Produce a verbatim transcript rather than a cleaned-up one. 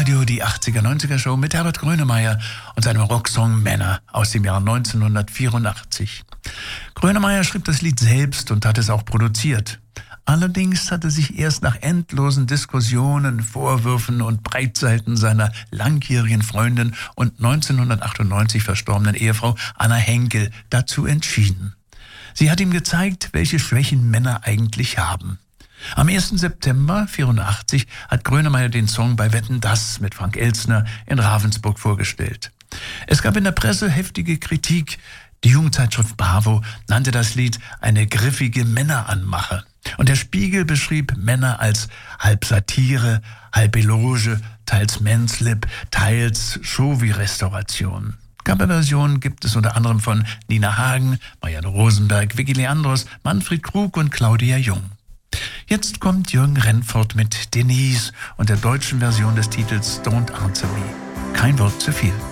Radio, die achtziger neunziger Show mit Herbert Grönemeyer und seinem Rocksong Männer aus dem Jahr neunzehnhundertvierundachtzig. Grönemeyer schrieb das Lied selbst und hat es auch produziert. Allerdings hatte sich erst nach endlosen Diskussionen, Vorwürfen und Breitseiten seiner langjährigen Freundin und neunzehnhundertachtundneunzig verstorbenen Ehefrau Anna Henkel dazu entschieden. Sie hat ihm gezeigt, welche Schwächen Männer eigentlich haben. Am ersten September vierundachtzig hat Grönemeyer den Song bei Wetten, dass mit Frank Elstner in Ravensburg vorgestellt. Es gab in der Presse heftige Kritik. Die Jugendzeitschrift Bravo nannte das Lied eine griffige Männeranmache. Und der Spiegel beschrieb Männer als halb Satire, halb Eloge, teils Manslip, teils Showy-Restauration. Coverversionen gibt es unter anderem von Nina Hagen, Marianne Rosenberg, Vicky Leandros, Manfred Krug und Claudia Jung. Jetzt kommt Jürgen Rennfort mit Denise und der deutschen Version des Titels Don't Answer Me. Kein Wort zu viel.